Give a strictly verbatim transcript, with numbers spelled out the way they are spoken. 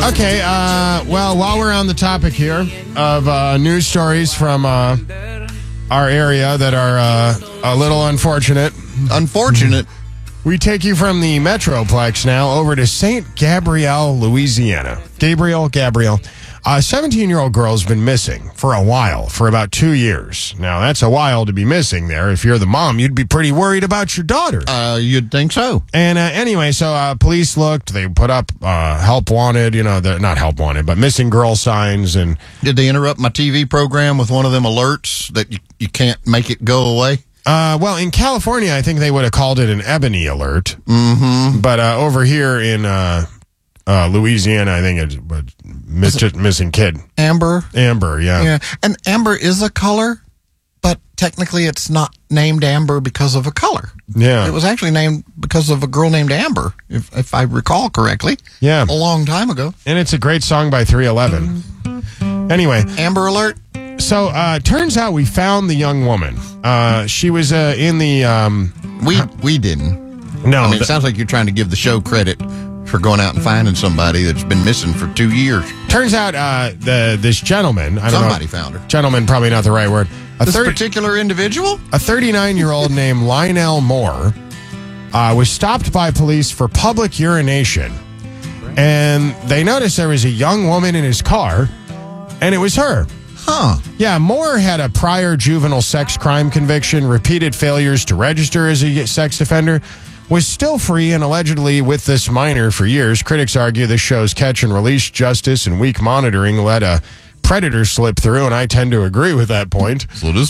Okay, uh, well, while we're on the topic here of uh, news stories from uh, our area that are uh, a little unfortunate, Unfortunate. we take you from the Metroplex now over to Saint Gabriel, Louisiana. Gabriel, Gabriel. A seventeen-year-old girl's been missing for a while, for about two years. Now, that's a while to be missing there. If you're the mom, you'd be pretty worried about your daughter. Uh, you'd think so. And uh, anyway, so uh, police looked. They put up uh, help wanted, you know, the, not help wanted, but missing girl signs. And Did they interrupt my T V program with one of them alerts that you, you can't make it go away? Uh, well, in California, I think they would have called it an ebony alert. Mm-hmm. But uh, over here in uh, uh, Louisiana, I think it's uh, miss, it missing kid. Amber? Amber, yeah. Yeah. And amber is a color, but technically it's not named Amber because of a color. Yeah. It was actually named because of a girl named Amber, if, if I recall correctly. Yeah. A long time ago. And it's a great song by three eleven. Anyway. Amber Alert? So, uh, turns out we found the young woman. Uh, she was uh, in the... Um, We we didn't. no, I mean, the- it sounds like you're trying to give the show credit for going out and finding somebody that's been missing for two years. turns out uh, the this gentleman... I don't Somebody know, found her. Gentleman, probably not the right word. A This third- particular individual? A thirty-nine-year-old named Lionel Moore uh, was stopped by police for public urination. And they noticed there was a young woman in his car, and it was her. Huh. Yeah, Moore had a prior juvenile sex crime conviction, repeated failures to register as a sex offender, was still free and allegedly with this minor for years. Critics argue this show's catch and release justice and weak monitoring let a predator slip through, and I tend to agree with that point. So this